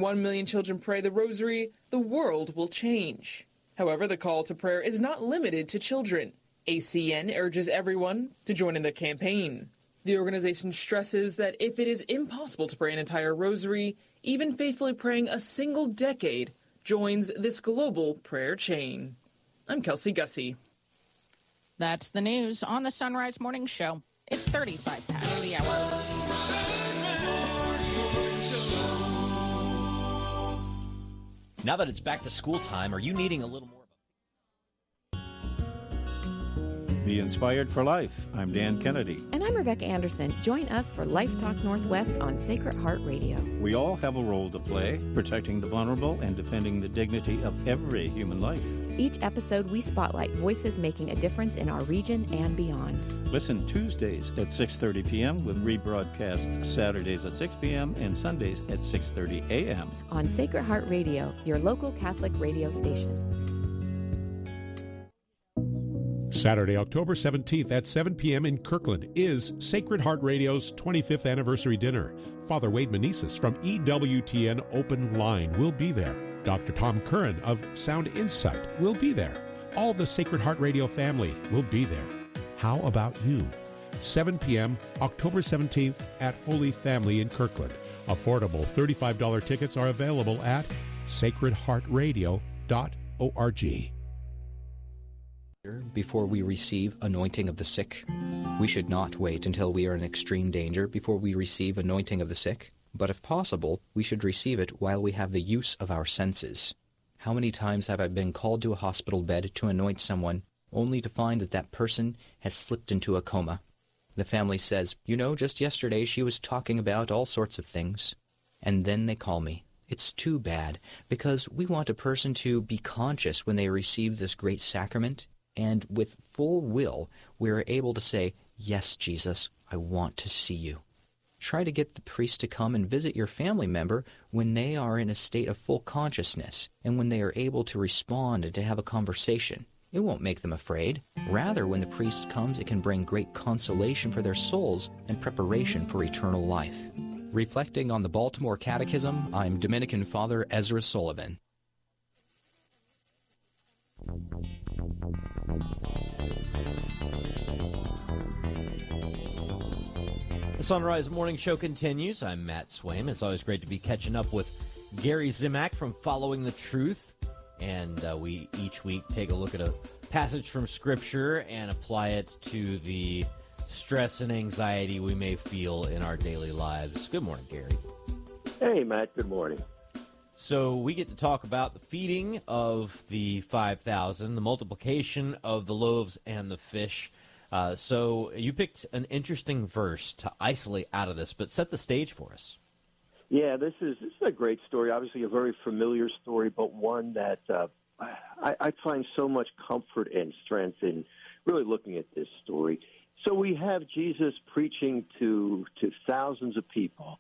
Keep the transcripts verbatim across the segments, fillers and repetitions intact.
One million children pray the rosary, the world will change. However, the call to prayer is not limited to children. A C N urges everyone to join in the campaign. The organization stresses that if it is impossible to pray an entire rosary, even faithfully praying a single decade joins this global prayer chain. I'm Kelsey Gussie. That's the news on the Sunrise Morning Show. It's thirty-five past the hour. Now that it's back to school time, are you needing a little more? Be inspired for life. I'm Dan Kennedy. And I'm Rebecca Anderson. Join us for Life Talk Northwest on Sacred Heart Radio. We all have a role to play, protecting the vulnerable and defending the dignity of every human life. Each episode, we spotlight voices making a difference in our region and beyond. Listen Tuesdays at six thirty p.m. with rebroadcast Saturdays at six p.m. and Sundays at six thirty a.m. on Sacred Heart Radio, your local Catholic radio station. Saturday, October seventeenth at seven p.m. in Kirkland is Sacred Heart Radio's twenty-fifth anniversary dinner. Father Wade Meneses from E W T N Open Line will be there. Doctor Tom Curran of Sound Insight will be there. All the Sacred Heart Radio family will be there. How about you? seven p.m. October seventeenth at Holy Family in Kirkland. Affordable thirty-five dollars tickets are available at sacred heart radio dot org. Before we receive anointing of the sick, we should not wait until we are in extreme danger before we receive anointing of the sick, but if possible, we should receive it while we have the use of our senses. How many times have I been called to a hospital bed to anoint someone, only to find that that person has slipped into a coma? The family says, you know, just yesterday she was talking about all sorts of things. And then they call me. It's too bad, because we want a person to be conscious when they receive this great sacrament. And with full will, we're able to say, yes, Jesus, I want to see you. Try to get the priest to come and visit your family member when they are in a state of full consciousness and when they are able to respond and to have a conversation. It won't make them afraid. Rather, when the priest comes, it can bring great consolation for their souls and preparation for eternal life. Reflecting on the Baltimore Catechism, I'm Dominican Father Ezra Sullivan. The Sunrise Morning Show continues. I'm Matt Swaim. It's always great to be catching up with Gary Zimak from Following the Truth. And uh, we each week take a look at a passage from Scripture and apply it to the stress and anxiety we may feel in our daily lives. Good morning, Gary. Hey, Matt. Good morning. So we get to talk about the feeding of the five thousand, the multiplication of the loaves and the fish. Uh, so you picked an interesting verse to isolate out of this, but set the stage for us. Yeah, this is this is a great story. Obviously, a very familiar story, but one that uh, I, I find so much comfort and strength in really looking at this story. So we have Jesus preaching to to thousands of people,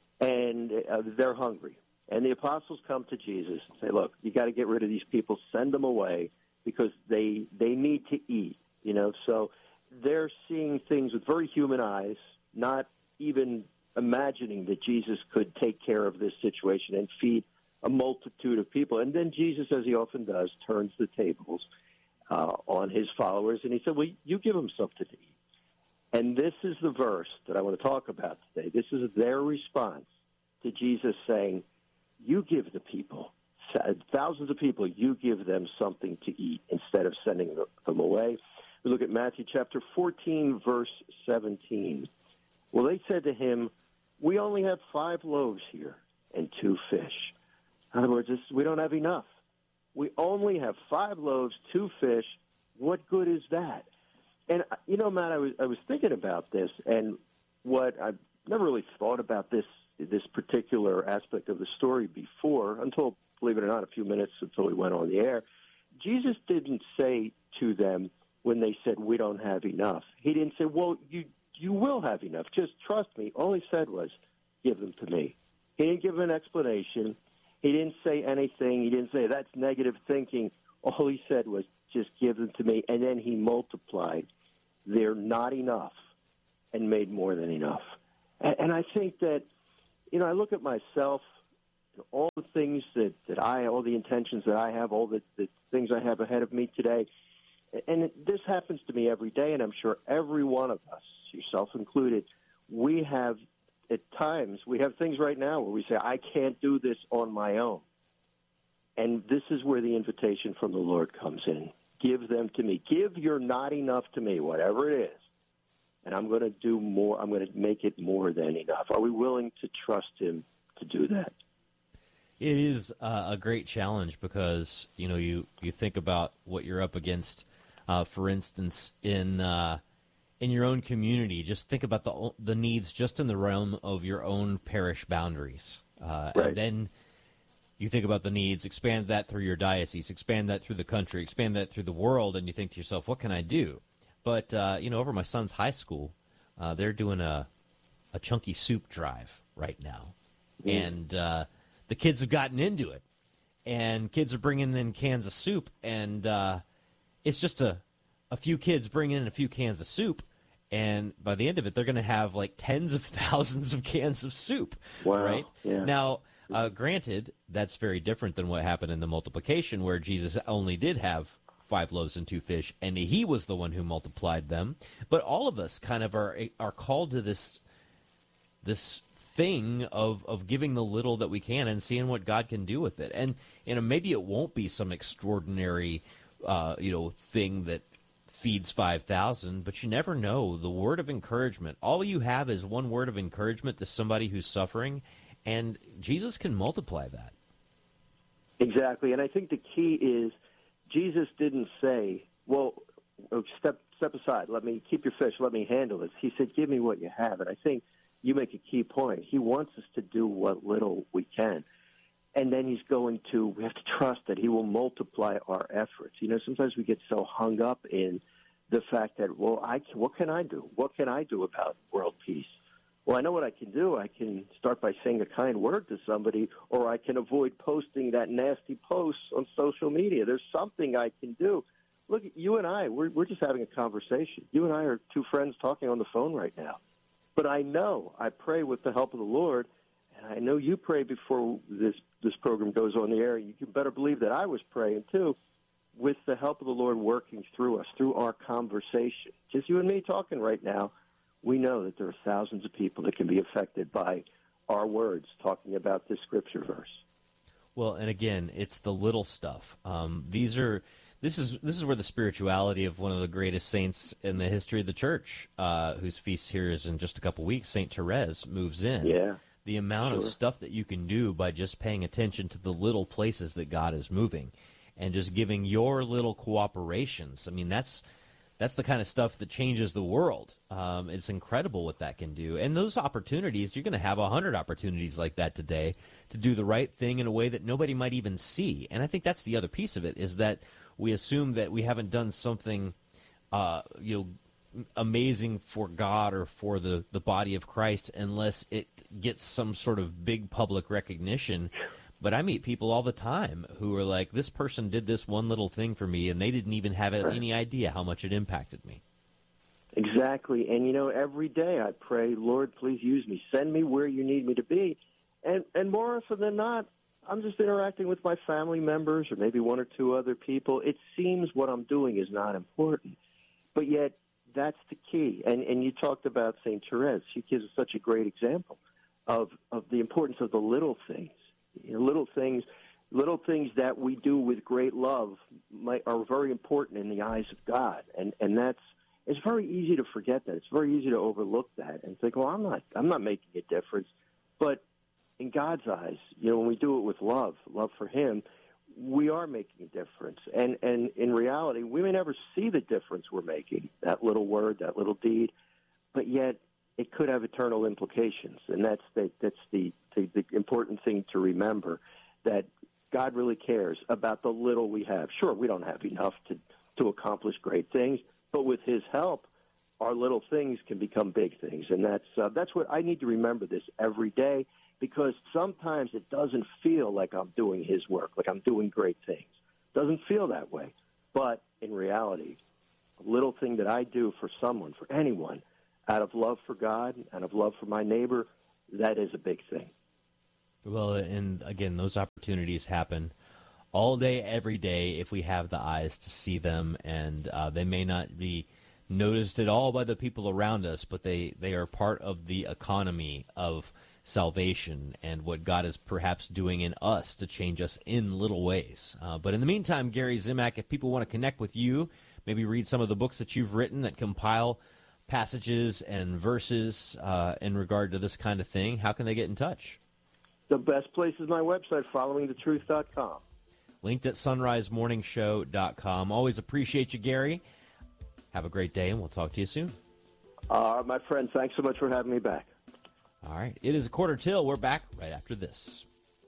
and uh, they're hungry. And the apostles come to Jesus and say, look, you got to get rid of these people, send them away because they they need to eat, you know. So they're seeing things with very human eyes, not even imagining that Jesus could take care of this situation and feed a multitude of people. And then Jesus, as he often does, turns the tables uh, on his followers, and he said, well, you give them something to eat. And this is the verse that I want to talk about today. This is their response to Jesus saying, you give the people, thousands of people, you give them something to eat instead of sending them away. We look at Matthew chapter fourteen, verse seventeen. Well, they said to him, we only have five loaves here and two fish. In other words, this, we don't have enough. We only have five loaves, two fish. What good is that? And, you know, Matt, I was, I was thinking about this, and what I've never really thought about this this particular aspect of the story before, until, believe it or not, a few minutes until we went on the air. Jesus didn't say to them when they said, we don't have enough. He didn't say, well, you you will have enough. Just trust me. All he said was, give them to me. He didn't give an explanation. He didn't say anything. He didn't say, that's negative thinking. All he said was, just give them to me. And then he multiplied their not enough and made more than enough. And, and I think that, you know, I look at myself all the things that, that I, all the intentions that I have, all the, the things I have ahead of me today. And it, this happens to me every day, and I'm sure every one of us, yourself included, we have, at times, we have things right now where we say, I can't do this on my own. And this is where the invitation from the Lord comes in. Give them to me. Give your not enough to me, whatever it is. And I'm going to do more. I'm going to make it more than enough. Are we willing to trust him to do that? It is uh, a great challenge because, you know, you, you think about what you're up against. Uh, for instance, in uh, in your own community, just think about the the needs just in the realm of your own parish boundaries. Uh, right. And then you think about the needs, expand that through your diocese, expand that through the country, expand that through the world, and you think to yourself, what can I do? But, uh, you know, over my son's high school, uh, they're doing a, a chunky soup drive right now. Mm. And uh, the kids have gotten into it. And kids are bringing in cans of soup, and uh, it's just a, a few kids bringing in a few cans of soup, and by the end of it, they're going to have like tens of thousands of cans of soup. Wow. Right? Yeah. Now, uh, granted, that's very different than what happened in the multiplication, where Jesus only did have five loaves and two fish, and he was the one who multiplied them. But all of us kind of are are called to this this thing of, of giving the little that we can and seeing what God can do with it. And you know, maybe it won't be some extraordinary uh, you know thing that feeds five thousand, but you never know. The word of encouragement, all you have is one word of encouragement to somebody who's suffering, and Jesus can multiply that. Exactly, and I think the key is Jesus didn't say, well, step step aside, let me keep your fish, let me handle this. He said, give me what you have. And I think you make a key point. He wants us to do what little we can. And then he's going to, we have to trust that he will multiply our efforts. You know, sometimes we get so hung up in the fact that, well, I can, what can I do? What can I do about world peace? Well, I know what I can do. I can start by saying a kind word to somebody, or I can avoid posting that nasty post on social media. There's something I can do. Look, you and I, we're, we're just having a conversation. You and I are two friends talking on the phone right now. But I know I pray with the help of the Lord, and I know you pray before this, this program goes on the air. You can better believe that I was praying, too, with the help of the Lord working through us, through our conversation. Just you and me talking right now. We know that there are thousands of people that can be affected by our words talking about this scripture verse. Well, and again, it's the little stuff. Um, these are this is this is where the spirituality of one of the greatest saints in the history of the church, uh, whose feast here is in just a couple weeks, Saint Therese, moves in. Yeah, the amount sure. of stuff that you can do by just paying attention to the little places that God is moving, and just giving your little cooperations. I mean, that's. That's the kind of stuff that changes the world. Um, it's incredible what that can do. And those opportunities, you're going to have a hundred opportunities like that today to do the right thing in a way that nobody might even see. And I think that's the other piece of it, is that we assume that we haven't done something uh, you know, amazing for God or for the, the body of Christ unless it gets some sort of big public recognition. But I meet people all the time who are like, this person did this one little thing for me, and they didn't even have any idea how much it impacted me. Exactly. And, you know, every day I pray, Lord, please use me. Send me where you need me to be. And, and more often than not, I'm just interacting with my family members or maybe one or two other people. It seems what I'm doing is not important. But yet that's the key. And, and you talked about Saint Therese. She gives us such a great example of, of the importance of the little things. You know, little things, little things that we do with great love might, are very important in the eyes of God, and and that's it's very easy to forget that. It's very easy to overlook that and think, well, I'm not, I'm not making a difference. But in God's eyes, you know, when we do it with love, love for Him, we are making a difference. And and in reality, we may never see the difference we're making, that little word, that little deed, but yet it could have eternal implications, and that's the, that's the, the, the important thing to remember, that God really cares about the little we have. Sure, we don't have enough to, to accomplish great things, but with His help, our little things can become big things, and that's uh, that's what I need to remember this every day, because sometimes it doesn't feel like I'm doing His work, like I'm doing great things. It doesn't feel that way, but in reality, a little thing that I do for someone, for anyone, out of love for God, out of love for my neighbor, that is a big thing. Well, and again, those opportunities happen all day, every day, if we have the eyes to see them, and uh, they may not be noticed at all by the people around us, but they, they are part of the economy of salvation and what God is perhaps doing in us to change us in little ways. Uh, but in the meantime, Gary Zimak, if people want to connect with you, maybe read some of the books that you've written that compile passages and verses uh, in regard to this kind of thing, how can they get in touch? The best place is my website, following the truth dot com. Linked at sunrise morning show dot com. Always appreciate you, Gary. Have a great day, and we'll talk to you soon. Uh, my friend, thanks so much for having me back. All right. It is a quarter till. We're back right after this.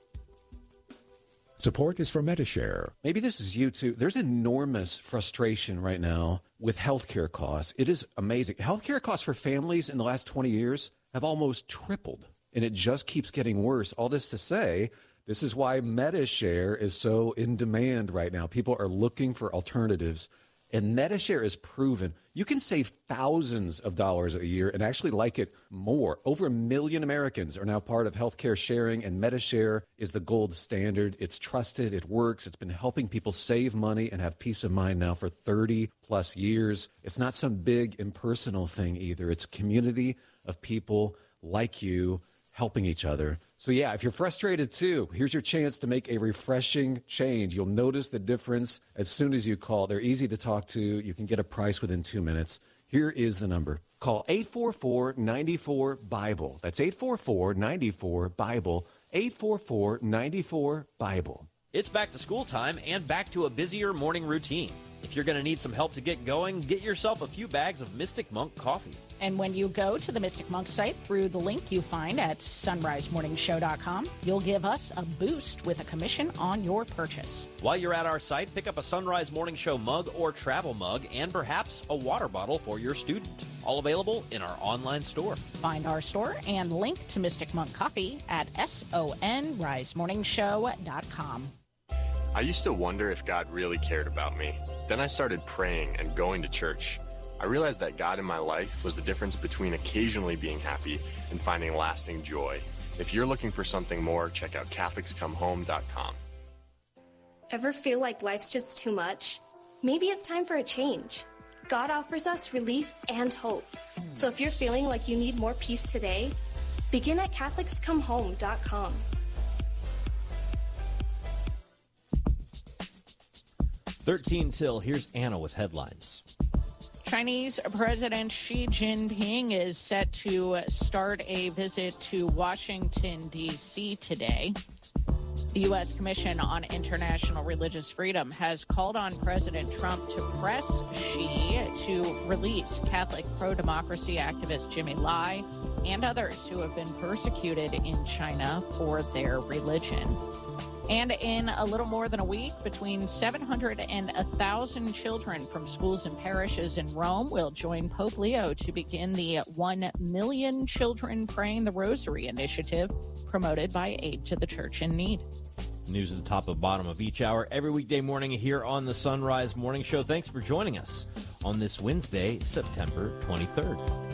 Support is for Medishare. Maybe this is you too. There's enormous frustration right now with healthcare costs. It is amazing. Healthcare costs for families in the last twenty years have almost tripled, and it just keeps getting worse. All this to say, this is why Medishare is so in demand right now. People are looking for alternatives. And Medishare is proven you can save thousands of dollars a year and actually like it more. Over a million Americans are now part of healthcare sharing, and Medishare is the gold standard. It's trusted. It works. It's been helping people save money and have peace of mind now for thirty plus years. It's not some big impersonal thing either. It's a community of people like you helping each other. So, yeah, if you're frustrated, too, here's your chance to make a refreshing change. You'll notice the difference as soon as you call. They're easy to talk to. You can get a price within two minutes. Here is the number. Call eight four four, nine four, BIBLE. That's eight four four, nine four, BIBLE. eight four four, nine four, BIBLE. It's back to school time and back to a busier morning routine. If you're going to need some help to get going, get yourself a few bags of Mystic Monk coffee. And when you go to the Mystic Monk site through the link you find at sunrise morning show dot com, you'll give us a boost with a commission on your purchase. While you're at our site, pick up a Sunrise Morning Show mug or travel mug and perhaps a water bottle for your student. All available in our online store. Find our store and link to Mystic Monk Coffee at sunrise morning show dot com. I used to wonder if God really cared about me. Then I started praying and going to church. I realized that God in my life was the difference between occasionally being happy and finding lasting joy. If you're looking for something more, check out Catholics Come Home dot com. Ever feel like life's just too much? Maybe it's time for a change. God offers us relief and hope. So if you're feeling like you need more peace today, begin at Catholics Come Home dot com. thirteen till, here's Anna with headlines. Chinese President Xi Jinping is set to start a visit to Washington, D C today. The U S Commission on International Religious Freedom has called on President Trump to press Xi to release Catholic pro-democracy activist Jimmy Lai and others who have been persecuted in China for their religion. And in a little more than a week, between seven hundred and one thousand children from schools and parishes in Rome will join Pope Leo to begin the one million Children Praying the Rosary initiative promoted by Aid to the Church in Need. News at the top and bottom of each hour every weekday morning here on the Sunrise Morning Show. Thanks for joining us on this Wednesday, September twenty-third.